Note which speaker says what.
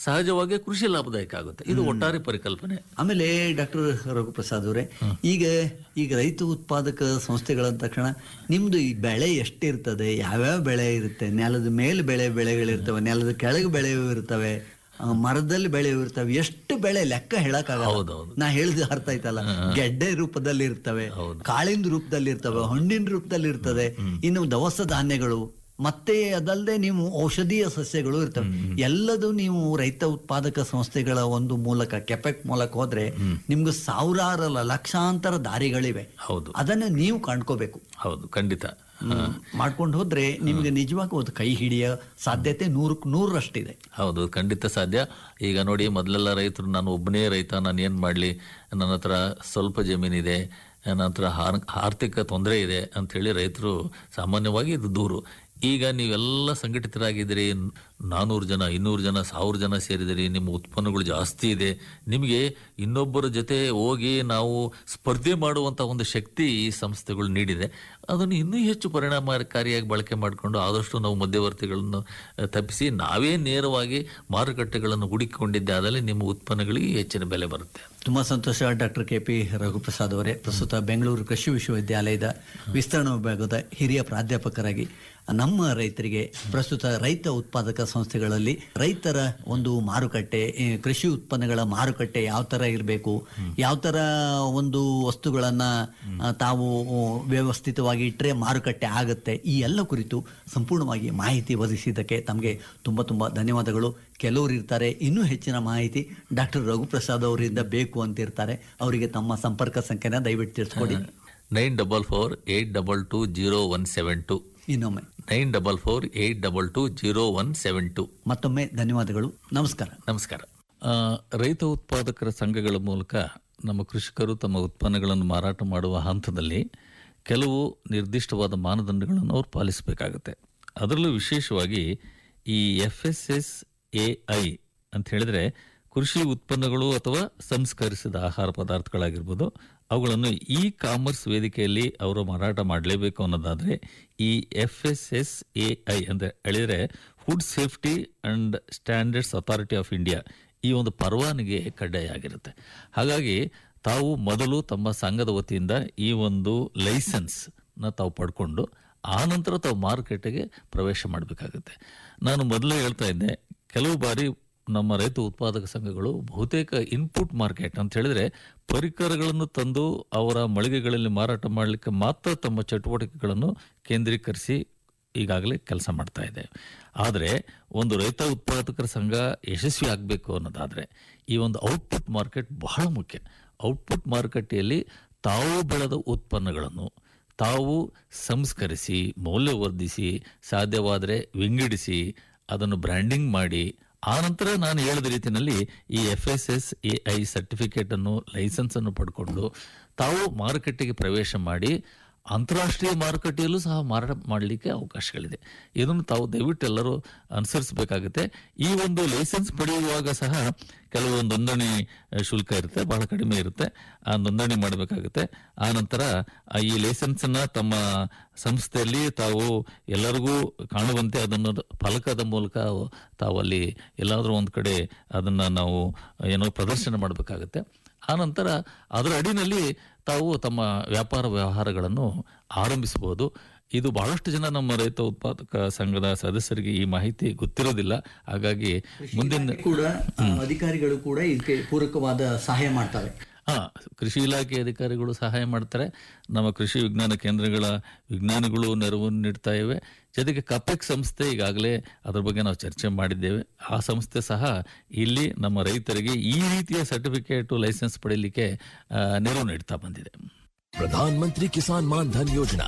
Speaker 1: ಸಹಜವಾಗಿ ಕೃಷಿ ಲಾಭದಾಯಕ ಆಗುತ್ತೆ. ಇದು ಒಟ್ಟಾರೆ ಪರಿಕಲ್ಪನೆ.
Speaker 2: ಆಮೇಲೆ ಡಾಕ್ಟರ್ ರಘುಪ್ರಸಾದ್ ಅವರೇ, ಈಗ ರೈತ ಉತ್ಪಾದಕ ಸಂಸ್ಥೆಗಳಂದ ತಕ್ಷಣ ನಿಮ್ದು ಈ ಬೆಳೆ ಎಷ್ಟಿರ್ತದೆ, ಯಾವ್ಯಾವ ಬೆಳೆ ಇರುತ್ತೆ, ನೆಲದ ಮೇಲೆ ಬೆಳೆಗಳಿರ್ತವೆ, ನೆಲದ ಕೆಳಗೆ ಬೆಳೆಯೂ ಇರ್ತವೆ, ಮರದಲ್ಲಿ ಬೆಳೆಯೂ ಇರ್ತವೆ, ಎಷ್ಟು ಬೆಳೆ ಲೆಕ್ಕ ಹೇಳಕ್ಕಾಗಲ್ಲ. ನಾ ಹೇಳಿದ ಅರ್ಥ ಆಯ್ತಲ್ಲ. ಗೆಡ್ಡೆ ರೂಪದಲ್ಲಿ ಇರ್ತವೆ, ಕಾಳಿನ ರೂಪದಲ್ಲಿ ಇರ್ತವೆ, ಹಣ್ಣಿನ ರೂಪದಲ್ಲಿ ಇರ್ತದೆ, ಇನ್ನು ದವಸ ಧಾನ್ಯಗಳು, ಮತ್ತೆ ಅದಲ್ಲದೆ ನೀವು ಔಷಧೀಯ ಸಸ್ಯಗಳು ಇರ್ತವೆ. ಎಲ್ಲದೂ ನೀವು ರೈತ ಉತ್ಪಾದಕ ಸಂಸ್ಥೆಗಳ ಒಂದು ಮೂಲಕ ಕೆಪೆಕ್ ಮೂಲಕ ಹೋದ್ರೆ ನಿಮ್ಗೆ ಸಾವಿರಾರಲ್ಲ ಲಕ್ಷಾಂತರ ದಾರಿಗಳಿವೆ. ಅದನ್ನ ನೀವು ಕಂಡ್ಕೋಬೇಕು.
Speaker 1: ಹೌದು, ಖಂಡಿತ
Speaker 2: ಮಾಡ್ಕೊಂಡು ಹೋದ್ರೆ ನಿಮ್ಗೆ ನಿಜವಾಗಿ ಒಂದು ಕೈ ಹಿಡಿಯ ಸಾಧ್ಯತೆ 100%
Speaker 1: ಹೌದು, ಖಂಡಿತ ಸಾಧ್ಯ. ಈಗ ನೋಡಿ, ಮೊದಲೆಲ್ಲ ರೈತರು ನಾನು ಒಬ್ಬನೇ ರೈತ, ನಾನು ಏನ್ ಮಾಡ್ಲಿ, ನನ್ನ ಹತ್ರ ಸ್ವಲ್ಪ ಜಮೀನಿದೆ, ನನ್ನ ಹತ್ರ ಆರ್ಥಿಕ ತೊಂದರೆ ಇದೆ ಅಂತ ಹೇಳಿ ರೈತರು ಸಾಮಾನ್ಯವಾಗಿ ಇದು ದೂರು. ಈಗ ನೀವೆಲ್ಲ ಸಂಘಟಿತರಾಗಿದ್ದೀರಿ, 400 ಜನ 200 ಜನ 1000 ಜನ ಸೇರಿದಿರಿ, ನಿಮ್ಮ ಉತ್ಪನ್ನಗಳು ಜಾಸ್ತಿ ಇದೆ, ನಿಮಗೆ ಇನ್ನೊಬ್ಬರ ಜೊತೆ ಹೋಗಿ ನಾವು ಸ್ಪರ್ಧೆ ಮಾಡುವಂಥ ಒಂದು ಶಕ್ತಿ ಈ ಸಂಸ್ಥೆಗಳು ನೀಡಿದೆ. ಅದನ್ನು ಇನ್ನೂ ಹೆಚ್ಚು ಪರಿಣಾಮಕಾರಿಯಾಗಿ ಬಳಕೆ ಮಾಡಿಕೊಂಡು ಆದಷ್ಟು ನಾವು ಮಧ್ಯವರ್ತಿಗಳನ್ನು ತಪ್ಪಿಸಿ ನಾವೇ ನೇರವಾಗಿ ಮಾರುಕಟ್ಟೆಗಳನ್ನು ಹುಡುಕಿಕೊಂಡಿದ್ದೆ ಆದಲ್ಲಿ ನಿಮ್ಮ ಉತ್ಪನ್ನಗಳಿಗೆ ಹೆಚ್ಚಿನ ಬೆಲೆ ಬರುತ್ತೆ.
Speaker 2: ತುಂಬಾ ಸಂತೋಷ. ಡಾಕ್ಟರ್ KP ರಘುಪ್ರಸಾದ್ ಅವರೇ, ಪ್ರಸ್ತುತ ಬೆಂಗಳೂರು ಕೃಷಿ ವಿಶ್ವವಿದ್ಯಾಲಯದ ವಿಸ್ತರಣಾ ವಿಭಾಗದ ಹಿರಿಯ ಪ್ರಾಧ್ಯಾಪಕರಾಗಿ ನಮ್ಮ ರೈತರಿಗೆ ಪ್ರಸ್ತುತ ರೈತ ಉತ್ಪಾದಕ ಸಂಸ್ಥೆಗಳಲ್ಲಿ ರೈತರ ಒಂದು ಮಾರುಕಟ್ಟೆ, ಕೃಷಿ ಉತ್ಪನ್ನಗಳ ಮಾರುಕಟ್ಟೆ ಯಾವ ತರ ಇರಬೇಕು, ಯಾವ ತರ ಒಂದು ವಸ್ತುಗಳನ್ನ ತಾವು ವ್ಯವಸ್ಥಿತವಾಗಿ ಇಟ್ಟರೆ ಮಾರುಕಟ್ಟೆ ಆಗುತ್ತೆ, ಈ ಎಲ್ಲ ಕುರಿತು ಸಂಪೂರ್ಣವಾಗಿ ಮಾಹಿತಿ ಒದಗಿಸಿದ್ದಕ್ಕೆ ತಮಗೆ ತುಂಬ ಧನ್ಯವಾದಗಳು. ಕೆಲವರು ಇರ್ತಾರೆ ಇನ್ನೂ ಹೆಚ್ಚಿನ ಮಾಹಿತಿ ಡಾಕ್ಟರ್ ರಘುಪ್ರಸಾದ್ ಅವರಿಂದ ಬೇಕು ಅಂತಿರ್ತಾರೆ, ಅವರಿಗೆ ತಮ್ಮ ಸಂಪರ್ಕ ಸಂಖ್ಯೆನ ದಯವಿಟ್ಟು ತಿಳಿಸ್ಕೊಡಿ.
Speaker 1: 9448220172.
Speaker 2: ಇನ್ನೊಮ್ಮೆ
Speaker 1: 9448220172.
Speaker 2: ಮತ್ತೊಮ್ಮೆ ಧನ್ಯವಾದಗಳು. ನಮಸ್ಕಾರ.
Speaker 1: ನಮಸ್ಕಾರ. ರೈತ ಉತ್ಪಾದಕರ ಸಂಘಗಳ ಮೂಲಕ ನಮ್ಮ ಕೃಷಿಕರು ತಮ್ಮ ಉತ್ಪನ್ನಗಳನ್ನು ಮಾರಾಟ ಮಾಡುವ ಹಂತದಲ್ಲಿ ಕೆಲವು ನಿರ್ದಿಷ್ಟವಾದ ಮಾನದಂಡಗಳನ್ನು ಅವರು ಪಾಲಿಸಬೇಕಾಗುತ್ತೆ. ಅದರಲ್ಲೂ ವಿಶೇಷವಾಗಿ ಈ FSSAI ಅಂತ ಹೇಳಿದ್ರೆ ಕೃಷಿ ಉತ್ಪನ್ನಗಳು ಅಥವಾ ಸಂಸ್ಕರಿಸಿದ ಆಹಾರ ಪದಾರ್ಥಗಳಾಗಿರ್ಬೋದು, ಅವುಗಳನ್ನು ಕಾಮರ್ಸ್ ವೇದಿಕೆಯಲ್ಲಿ ಅವರು ಮಾರಾಟ ಮಾಡಲೇಬೇಕು ಅನ್ನೋದಾದರೆ ಈ FSSAI ಅಂತ ಹೇಳಿದರೆ food safety and standards authority of India ಈ ಒಂದು ಪರವಾನಗಿ ಕಡ್ಡಾಯ ಆಗಿರುತ್ತೆ. ಹಾಗಾಗಿ ತಾವು ಮೊದಲು ತಮ್ಮ ಸಂಘದ ವತಿಯಿಂದ ಈ ಒಂದು ಲೈಸೆನ್ಸ್ನ ತಾವು ಪಡ್ಕೊಂಡು ಆನಂತರ ತಾವು ಮಾರುಕಟ್ಟೆಗೆ ಪ್ರವೇಶ ಮಾಡಬೇಕಾಗುತ್ತೆ. ನಾನು ಮೊದಲೇ ಹೇಳ್ತಾ ಇದ್ದೆ, ಕೆಲವು ಬಾರಿ ನಮ್ಮ ರೈತ ಉತ್ಪಾದಕ ಸಂಘಗಳು ಬಹುತೇಕ ಇನ್ಪುಟ್ ಮಾರ್ಕೆಟ್ ಅಂತ ಹೇಳಿದ್ರೆ ಪರಿಕರಗಳನ್ನು ತಂದು ಅವರ ಮಳಿಗೆಗಳಲ್ಲಿ ಮಾರಾಟ ಮಾಡಲಿಕ್ಕೆ ಮಾತ್ರ ತಮ್ಮ ಚಟುವಟಿಕೆಗಳನ್ನು ಕೇಂದ್ರೀಕರಿಸಿ ಈಗಾಗಲೇ ಕೆಲಸ ಮಾಡ್ತಾ ಇದೆ. ಆದರೆ ಒಂದು ರೈತ ಉತ್ಪಾದಕರ ಸಂಘ ಯಶಸ್ವಿ ಆಗಬೇಕು ಅನ್ನೋದಾದರೆ ಈ ಒಂದು ಔಟ್ಪುಟ್ ಮಾರ್ಕೆಟ್ ಬಹಳ ಮುಖ್ಯ. ಔಟ್ಪುಟ್ ಮಾರುಕಟ್ಟೆಯಲ್ಲಿ ತಾವು ಬೆಳೆದ ಉತ್ಪನ್ನಗಳನ್ನು ತಾವು ಸಂಸ್ಕರಿಸಿ ಮೌಲ್ಯವರ್ಧಿಸಿ ಸಾಧ್ಯವಾದರೆ ವಿಂಗಡಿಸಿ ಅದನ್ನು ಬ್ರ್ಯಾಂಡಿಂಗ್ ಮಾಡಿ ಆನಂತರ ನಾನು ಹೇಳಿದ ರೀತಿಯಲ್ಲಿ ಈ FSSAI ಸರ್ಟಿಫಿಕೇಟನ್ನು ಲೈಸೆನ್ಸನ್ನು ಪಡ್ಕೊಂಡು ತಾವು ಮಾರುಕಟ್ಟೆಗೆ ಪ್ರವೇಶ ಮಾಡಿ ಅಂತಾರಾಷ್ಟ್ರೀಯ ಮಾರುಕಟ್ಟೆಯಲ್ಲೂ ಸಹ ಮಾರಾಟ ಮಾಡಲಿಕ್ಕೆ ಅವಕಾಶಗಳಿದೆ. ಇದನ್ನು ತಾವು ದಯವಿಟ್ಟು ಎಲ್ಲರೂ ಅನುಸರಿಸಬೇಕಾಗುತ್ತೆ. ಈ ಒಂದು ಲೈಸೆನ್ಸ್ ಪಡೆಯುವಾಗ ಸಹ ಕೆಲವು ನೋಂದಣಿ ಶುಲ್ಕ ಇರುತ್ತೆ, ಬಹಳ ಕಡಿಮೆ ಇರುತ್ತೆ, ಆ ನೋಂದಣಿ ಮಾಡಬೇಕಾಗುತ್ತೆ. ಆನಂತರ ಈ ಲೈಸೆನ್ಸನ್ನು ತಮ್ಮ ಸಂಸ್ಥೆಯಲ್ಲಿ ತಾವು ಎಲ್ಲರಿಗೂ ಕಾಣುವಂತೆ ಅದನ್ನು ಫಲಕದ ಮೂಲಕ ತಾವು ಅಲ್ಲಿ ಎಲ್ಲಾದರೂ ಒಂದು ಕಡೆ ಅದನ್ನು ನಾವು ಏನೋ ಪ್ರದರ್ಶನ ಮಾಡಬೇಕಾಗುತ್ತೆ. ಆನಂತರ ಅದರ ಅಡಿನಲ್ಲಿ ತಾವು ತಮ್ಮ ವ್ಯಾಪಾರ ವ್ಯವಹಾರಗಳನ್ನು ಆರಂಭಿಸಬಹುದು. ಇದು ಬಹಳಷ್ಟು ಜನ ನಮ್ಮ ರೈತ ಉತ್ಪಾದಕ ಸಂಘದ ಸದಸ್ಯರಿಗೆ ಈ ಮಾಹಿತಿ ಗೊತ್ತಿರೋದಿಲ್ಲ. ಹಾಗಾಗಿ ಮುಂದಿನ
Speaker 2: ಅಧಿಕಾರಿಗಳು ಕೂಡ ಇದಕ್ಕೆ ಪೂರಕವಾದ ಸಹಾಯ ಮಾಡ್ತಾರೆ.
Speaker 1: ಕೃಷಿ ಇಲಾಖೆ ಅಧಿಕಾರಿಗಳು ಸಹಾಯ ಮಾಡ್ತಾರೆ, ನಮ್ಮ ಕೃಷಿ ವಿಜ್ಞಾನ ಕೇಂದ್ರಗಳ ವಿಜ್ಞಾನಿಗಳು ನೆರವನ್ನು ನೀಡ್ತಾ ಇವೆ. ಜೊತೆಗೆ ಕಪೆಕ್ ಸಂಸ್ಥೆ ಈಗಾಗಲೇ ಅದರ ಬಗ್ಗೆ ನಾವು ಚರ್ಚೆ ಮಾಡಿದ್ದೇವೆ. ಆ ಸಂಸ್ಥೆ ಸಹ ಇಲ್ಲಿ ನಮ್ಮ ರೈತರಿಗೆ ಈ ರೀತಿಯ ಸರ್ಟಿಫಿಕೇಟ್ ಲೈಸೆನ್ಸ್ ಪಡೆಯಲಿಕ್ಕೆ ನೆರವು ನೀಡ್ತಾ ಬಂದಿದೆ.
Speaker 3: ಪ್ರಧಾನಮಂತ್ರಿ ಕಿಸಾನ್ ಮಾನ್ ಧನ್ ಯೋಜನಾ